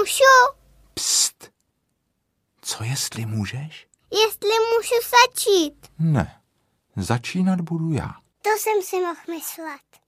můžu? Pst. Co jestli můžeš? Jestli můžu začít. Ne, začínat budu já. To jsem si mohl myslet.